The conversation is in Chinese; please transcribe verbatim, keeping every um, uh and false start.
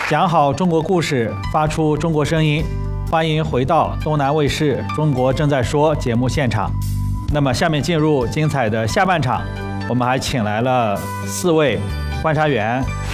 讲好中国故事，发出中国声音。欢迎回到东南卫视《中国正在说》节目现场。那么，下面进入精彩的下半场，我们还请来了四位观察员，